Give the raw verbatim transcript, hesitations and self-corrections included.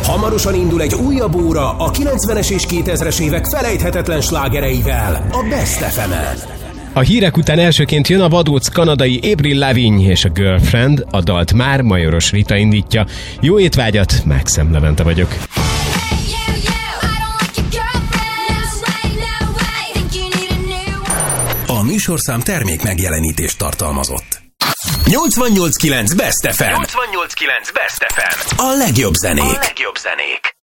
Hamarosan indul egy újabb óra a kilencvenes és kétezres évek felejthetetlen slágereivel a Best ef emen. A hírek után elsőként jön a vadóc kanadai Avril Lavigne és a Girlfriend, a dalt már Majoros Rita indítja. Jó étvágyat, Maxim Levente vagyok. A műsorszám termék megjelenítést tartalmazott. nyolcvannyolc kilenc Best ef em. nyolcvannyolc kilenc Best ef em. A legjobb zenék. A legjobb zenék.